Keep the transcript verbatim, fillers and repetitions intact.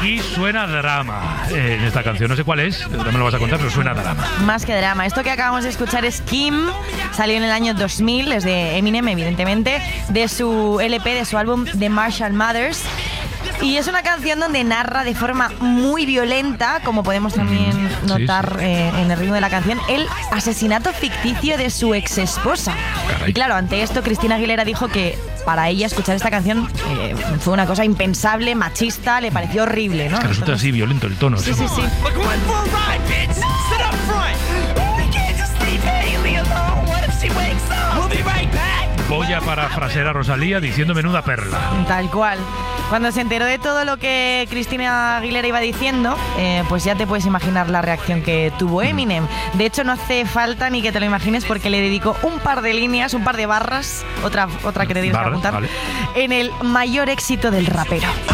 y suena drama eh, en esta canción. No sé cuál es, no me lo vas a contar, pero suena drama. Más que drama. Esto que acabamos de escuchar es Kim, salió en el año dos mil, es de Eminem, evidentemente, de su L P, de su álbum The Marshall Mathers. Y es una canción donde narra de forma muy violenta, como podemos también notar sí, sí. Eh, en el ritmo de la canción, el asesinato ficticio de su ex esposa. Y claro, ante esto Cristina Aguilera dijo que para ella escuchar esta canción eh, fue una cosa impensable, machista, le pareció horrible, ¿no? Es que resulta así violento el tono. Sí, sí, sí. Voy a parafrasear a Rosalía diciendo menuda perla. Tal cual. Cuando se enteró de todo lo que Cristina Aguilera iba diciendo, eh, pues ya te puedes imaginar la reacción que tuvo Eminem. De hecho, no hace falta ni que te lo imagines porque le dedicó un par de líneas, un par de barras, otra, otra que te tienes que apuntar, vale. En el mayor éxito del rapero.